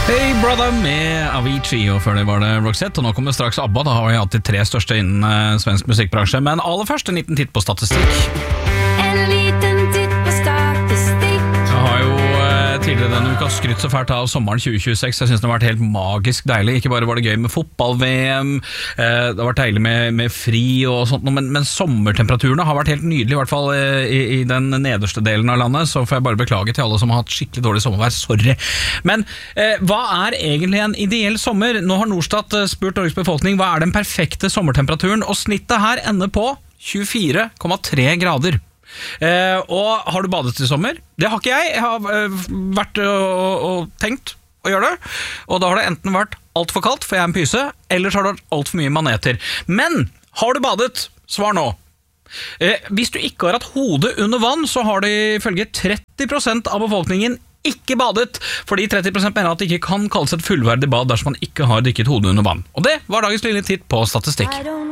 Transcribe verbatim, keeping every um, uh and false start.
Hey Brother med Avicii, og før det var det Roxette, og nå kommer straks ABBA. Da har vi hatt de tre største innen uh, svensk musikkbransje, men aller først en liten titt på statistikk. En liten titt på statistikk. Jeg har jo uh, tidligere denne uka skrytt så fælt av sommeren tjue tjueseks. Jeg synes det har vært helt magisk deilig. Ikke bare var det gøy med fotball-V M, uh, det har vært deilig med, med fri og sånt, men, men sommertemperaturene har vært helt nydelige, i hvert fall uh, i, i den nederste delen av landet. Så får jeg bare beklage til alle som har hatt skikkelig dårlig sommervær. Sorry. Men uh, hva er egentlig en ideell sommer? Nå har Norstat uh, spurt Norges befolkning hva er den perfekte sommertemperaturen, og snittet her ender på tjuefire komma tre grader. Eh, og har du badet i sommer? Det har ikke jeg. Jeg har eh, vært og, og tenkt å gjøre det, og da har det enten vært alt for kaldt, for jeg er en pyse, eller så har det vært alt for mye maneter. Men har du badet? Svar nå. Eh, hvis du ikke har hatt hodet under vann, så har det ifølge tretti prosent av befolkningen ikke badet, fordi tretti prosent mener at det ikke kan kalles et fullverdig bad dersom man ikke har dykket hodet under vann. Og det var dagens lille titt på statistikk.